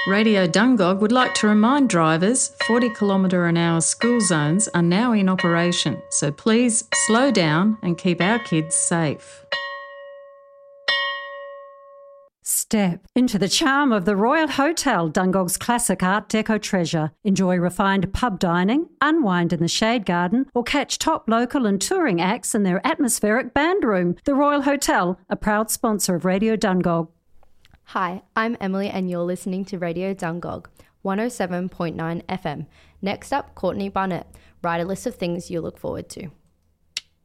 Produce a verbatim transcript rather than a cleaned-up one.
Radio Dungog would like to remind drivers forty kilometre an hour school zones are now in operation, so please slow down and keep our kids safe. Step into the charm of the Royal Hotel, Dungog's classic Art Deco treasure. Enjoy refined pub dining, unwind in the Shade Garden, or catch top local and touring acts in their atmospheric band room. The Royal Hotel, a proud sponsor of Radio Dungog. Hi, I'm Emily and you're listening to Radio Dungog, one oh seven point nine F M. Next up, Courtney Barnett. Write a list of things you look forward to.